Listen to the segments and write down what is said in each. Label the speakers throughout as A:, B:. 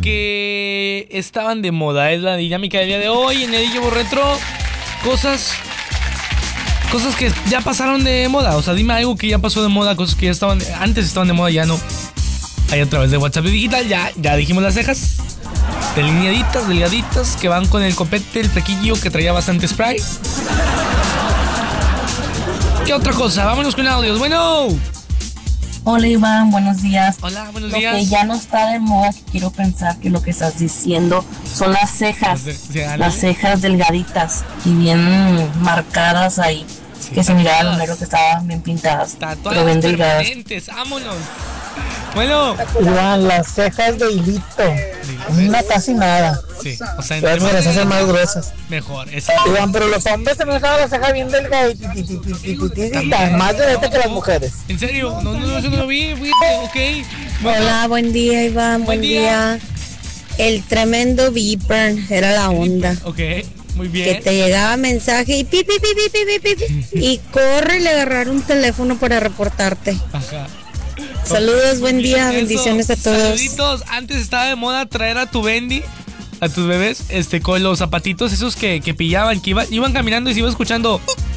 A: que estaban de moda. Es la dinámica del día de hoy en el Llevo Retro. Cosas que ya pasaron de moda. O sea, dime algo que ya pasó de moda, cosas que ya antes estaban de moda, ya no. Ahí a través de WhatsApp Digital ya dijimos las cejas. Delineaditas, delgaditas, que van con el copete, el flequillo que traía bastante spray. ¿Qué otra cosa? Vámonos con audios. Bueno.
B: Hola Iván, buenos días.
A: Hola, buenos
B: días.
A: días.
B: Lo que ya no está de moda, que quiero pensar que lo que estás diciendo son las cejas. Las cejas delgaditas y bien marcadas ahí. Sí, que se miraba lo negro, que estaban bien pintadas. Pero bien delgadas.
A: Vámonos. Bueno.
C: Iván, las cejas de hilito. Una casi nada.
A: Sí, o sea,
C: las mujeres hacen más gruesas.
A: Mejor,
C: Iván, pero los hombres se me dejaban las cejas bien delgadas. Más de que las mujeres.
A: ¿En serio? No, yo no lo vi. Ok.
D: Hola, buen día, Iván. Buen día. El tremendo beeper era la onda.
A: Ok. Muy bien.
D: Que te llegaba mensaje y pi, y corre y le agarrar un teléfono para reportarte.
A: Ajá.
D: Saludos, buen día, bendiciones a todos.
A: Saluditos. Antes estaba de moda traer a tu Bendy, a tus bebés, con los zapatitos esos que pillaban, que iban caminando y se iba escuchando.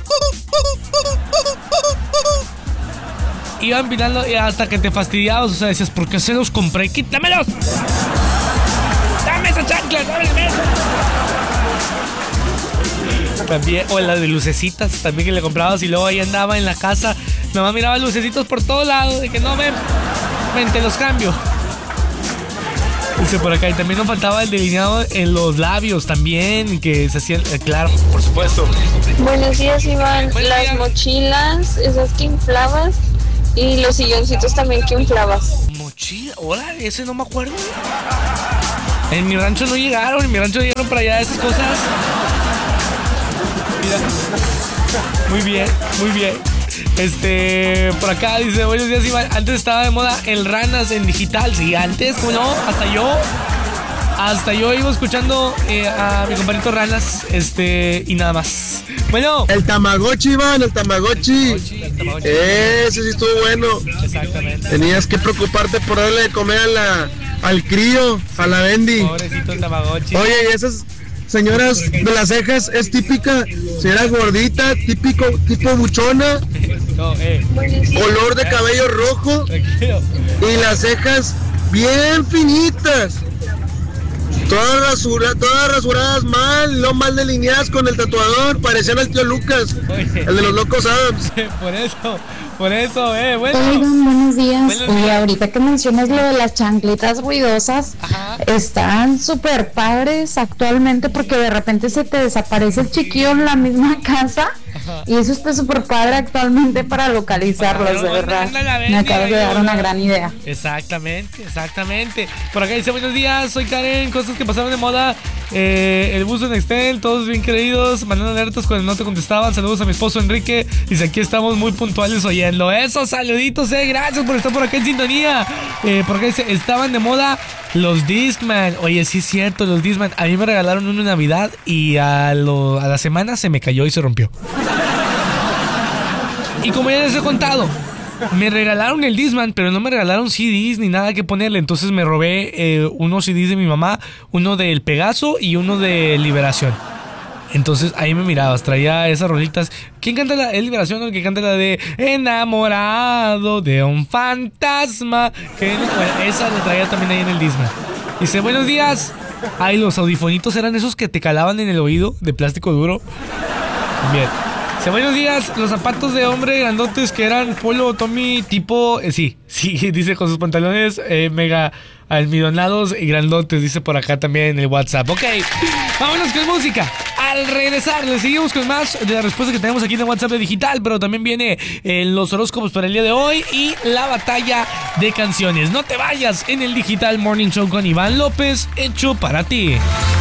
A: Iban pirando hasta que te fastidiabas, o sea, decías, ¿por qué se los compré? ¡Quítamelos! ¡Dame esa chancla! ¡Dame eso! También, o la de lucecitas, también que le comprabas y luego ahí andaba en la casa. Nomás miraba lucecitos por todos lados, de que no, ven, te los cambio. Dice por acá, y también nos faltaba el delineado en los labios también, que se hacían, claro, por supuesto.
E: Buenos días, Iván. Las mochilas, esas que inflabas, y los silloncitos también que inflabas.
A: Mochila, órale, ese no me acuerdo. En mi rancho no llegaron, para allá esas cosas. Mira. Muy bien. Por acá dice, buenos días, Iván. Antes estaba de moda el Ranas en digital. Sí, antes, ¿cómo no? Hasta yo iba escuchando a mi compañero Ranas, y nada más. Bueno.
F: El Tamagotchi, Iván, el Tamagotchi. Ese sí estuvo bueno.
A: Exactamente.
F: Tenías que preocuparte por darle de comer al crío, a la Bendy.
A: Pobrecito el Tamagotchi.
F: Oye, y esas señoras de las cejas es típica, señora gordita, tipo buchona, color de cabello rojo.
A: Tranquilo.
F: Y las cejas bien finitas, todas rasuradas mal, no mal delineadas con el tatuador, parecían al tío Lucas. Oye, el de los Locos Adams.
A: Por eso, bueno.
G: Oigan, buenos días. Oye, ahorita que mencionas lo de las chancletas ruidosas, ajá, están súper padres actualmente porque de repente se te desaparece el chiquillo en la misma casa. Ajá. Y eso está súper padre actualmente para localizarlos, de verdad. Me acabas de dar una gran idea.
A: Exactamente. Por acá dice, buenos días, soy Karen, cosas que pasaron de moda. El bus de Nextel, todos bien creídos, mandando alertas cuando no te contestaban. Saludos a mi esposo Enrique. Dice, aquí estamos muy puntuales oyendo. Eso, saluditos, gracias por estar por acá en sintonía. Por acá dice, estaban de moda los Discman. Oye, sí es cierto, los Discman. A mí me regalaron uno en Navidad y a la semana se me cayó y se rompió. Y como ya les he contado, me regalaron el Discman, pero no me regalaron CDs ni nada que ponerle. Entonces me robé unos CDs de mi mamá, uno del Pegaso y uno de Liberación. Entonces ahí me mirabas, traía esas rolitas. ¿Quién canta la Liberación o el que canta la de Enamorado de un fantasma? Bueno, esa la traía también ahí en el Discman. Dice, buenos días. Ay, los audifonitos eran esos que te calaban en el oído de plástico duro. Bien. Dice, buenos días, los zapatos de hombre grandotes que eran Polo Tommy tipo... sí, dice con sus pantalones mega almidonados y grandotes, dice por acá también en el WhatsApp. Ok, vámonos con música. Al regresar, les seguimos con más de la respuesta que tenemos aquí en el WhatsApp de Digital, pero también viene los horóscopos para el día de hoy y la batalla de canciones. No te vayas en el Digital Morning Show con Iván López, hecho para ti.